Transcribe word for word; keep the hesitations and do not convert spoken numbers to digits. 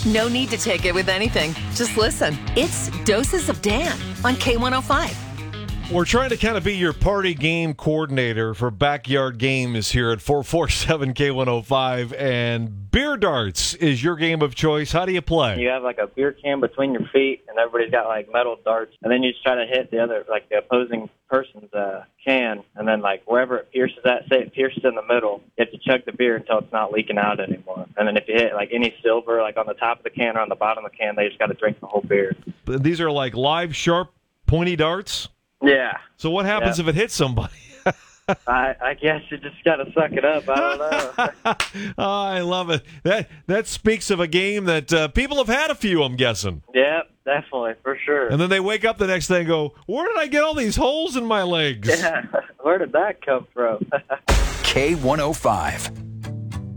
No need to take it with anything. Just listen. It's Doses of Dan on K one oh five. We're trying to kind of be your party game coordinator for backyard games here at four forty-seven K one oh five, and beer darts is your game of choice. How do you play? You have like a beer can between your feet, and everybody's got like metal darts, and then you just try to hit the other, like the opposing person's uh, can, and then like wherever it pierces at, say it pierces in the middle, you have to chug the beer until it's not leaking out anymore. And then if you hit like any silver, like on the top of the can or on the bottom of the can, they just got to drink the whole beer. These are like live, sharp, pointy darts? Yeah. So what happens yeah. if it hits somebody? I, I guess you just got to suck it up. I don't know. Oh, I love it. That that speaks of a game that uh, people have had a few, I'm guessing. Yeah, definitely, for sure. And then they wake up the next day and go, where did I get all these holes in my legs? Yeah, where did that come from? K one oh five.